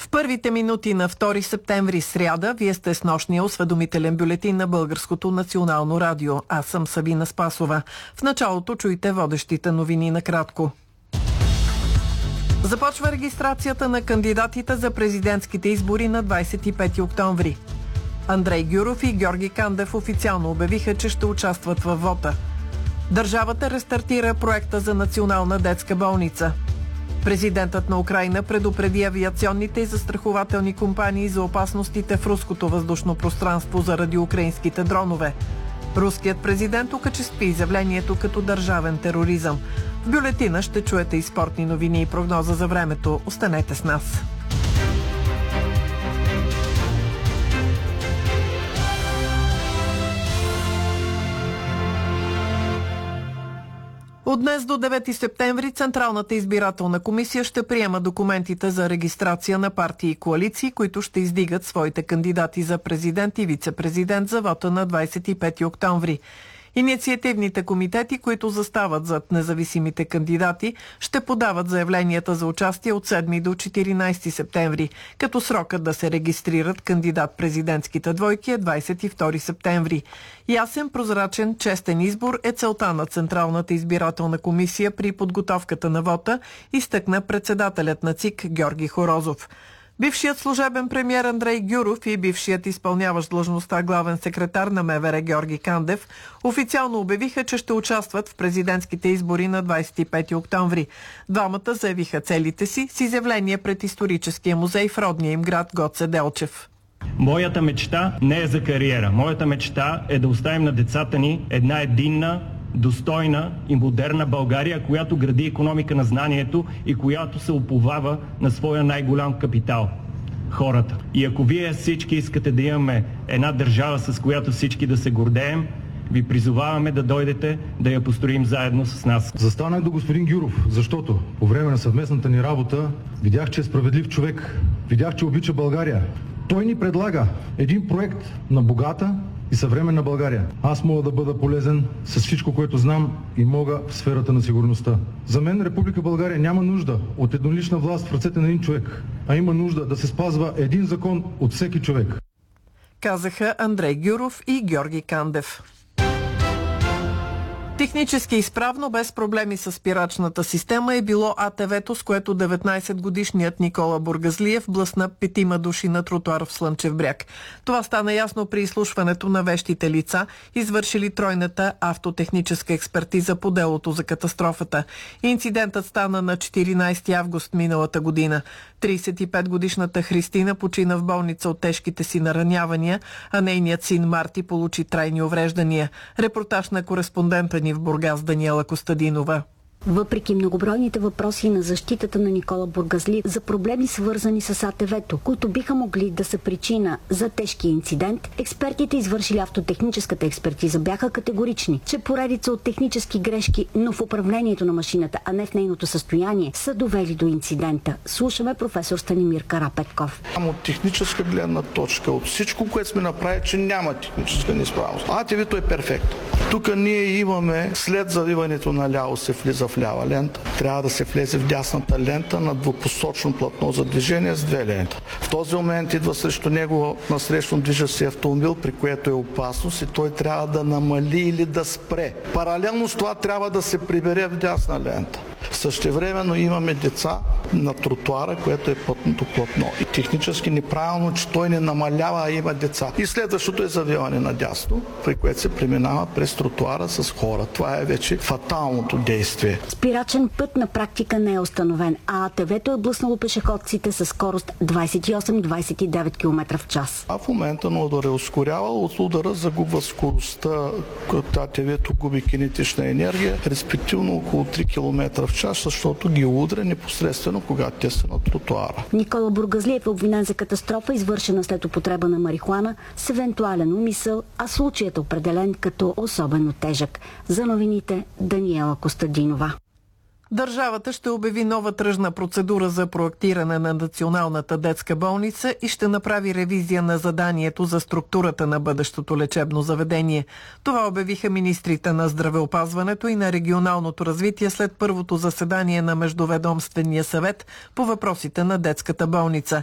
В първите минути на 2 септември сряда вие сте с нощния осведомителен бюлетин на Българското национално радио. Аз съм Сабина Спасова. В началото чуйте водещите новини накратко. Започва регистрацията на кандидатите за президентските избори на 25 октомври. Андрей Гюров и Георги Кандев официално обявиха, че ще участват във вота. Държавата рестартира проекта за национална детска болница. Президентът на Украйна предупреди авиационните и застрахователни компании за опасностите в руското въздушно пространство заради украинските дронове. Руският президент окачестви изявлението като държавен тероризъм. В бюлетина ще чуете и спортни новини и прогноза за времето. Останете с нас. От днес до 9 септември Централната избирателна комисия ще приема документите за регистрация на партии и коалиции, които ще издигат своите кандидати за президент и вице-президент за вота на 25 октомври. Инициативните комитети, които застават зад независимите кандидати, ще подават заявленията за участие от 7 до 14 септември, като срокът да се регистрират кандидат-президентските двойки е 22 септември. Ясен, прозрачен, честен избор е целта на Централната избирателна комисия при подготовката на вота, изтъкна председателят на ЦИК Георги Хорозов. Бившият служебен премиер Андрей Гюров и бившият изпълняващ длъжността главен секретар на МВР Георги Кандев официално обявиха, че ще участват в президентските избори на 25 октомври. Двамата заявиха целите си с изявление пред историческия музей в родния им град Гоце Делчев. Моята мечта не е за кариера. Моята мечта е да оставим на децата ни една единна, достойна и модерна България, която гради икономика на знанието и която се уповава на своя най-голям капитал – хората. И ако вие всички искате да имаме една държава, с която всички да се гордеем, ви призоваваме да дойдете да я построим заедно с нас. Застанах до господин Гюров, защото по време на съвместната ни работа видях, че е справедлив човек. Видях, че обича България. Той ни предлага един проект на богата и съвременна България. Аз мога да бъда полезен с всичко, което знам и мога в сферата на сигурността. За мен Република България няма нужда от еднолична власт в ръцете на един човек, а има нужда да се спазва един закон от всеки човек. Казаха Андрей Гюров и Георги Кандев. Технически изправно, без проблеми с спирачната система е било АТВ-то, с което 19-годишният Никола Бургазлиев блъсна 5 души на тротуар в Слънчев бряг. Това стана ясно при изслушването на вещите лица, извършили тройната автотехническа експертиза по делото за катастрофата. Инцидентът стана на 14 август миналата година. 35-годишната Христина почина в болница от тежките си наранявания, а нейният син Марти получи трайни увреждания. Репортаж на кореспондента ни в Бургас Даниела Костадинова. Въпреки многобройните въпроси на защитата на Никола Бургазлиев за проблеми свързани с АТВ-то, които биха могли да са причина за тежкия инцидент, експертите, извършили автотехническата експертиза, бяха категорични, че поредица от технически грешки, но в управлението на машината, а не в нейното състояние, са довели до инцидента. Слушаме професор Станимир Карапетков. От техническа гледна точка, от всичко, което сме направили, че няма техническа неизправност. АТВ-то е перфектно. Тук ние имаме, след завиването на ляво се влиза в лява лента, трябва да се влезе в дясната лента на двупосочно платно за движение с две ленти. В този момент идва срещу него насрещно движещ се автомобил, при което е опасност и той трябва да намали или да спре. Паралелно с това трябва да се прибере в дясна лента. Същевременно имаме деца на тротуара, което е пътното платно. И технически неправилно, че той не намалява, а има деца. И следващото е завиване надясно, при което се преминава през тротуара с хора. Това е вече фаталното действие. Спирачен път на практика не е установен, а АТВ-то е блъснало пешеходците със скорост 28-29 км в час. А в момента на удара е ускорявал, от удара загубва скоростта, като АТВ-то губи кинетична енергия, респективно около 3 км в час, защото ги удря непосредствено, когато те са на тротуара. Никола Бургазлиев е обвинен за катастрофа, извършена след употреба на марихуана с евентуален умисъл, а случаят е определен като особено тежък. За новините Даниела Костадинова. Държавата ще обяви нова тръжна процедура за проектиране на Националната детска болница и ще направи ревизия на заданието за структурата на бъдещото лечебно заведение. Това обявиха министрите на здравеопазването и на регионалното развитие след първото заседание на Междуведомствения съвет по въпросите на детската болница.